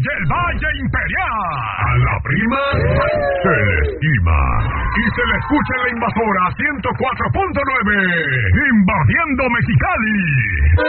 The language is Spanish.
del Valle Imperial. A la prima se le estima. Y se le escucha en la invasora 104.9. Invadiendo Mexicali.